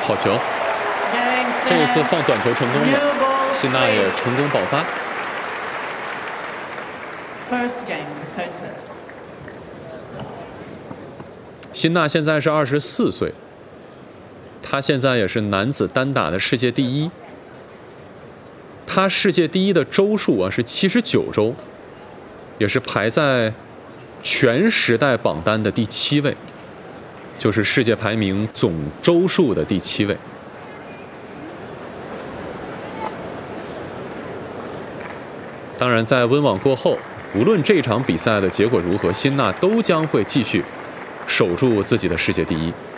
好球！这一次放短球成功了，辛纳也成功爆发。辛纳现在是24岁，他现在也是男子单打的世界第一。他世界第一的周数啊是79周，也是排在全时代榜单的第7位，就是世界排名总周数的第7位。当然，在温网过后，无论这场比赛的结果如何，辛纳都将会继续守住自己的世界第一。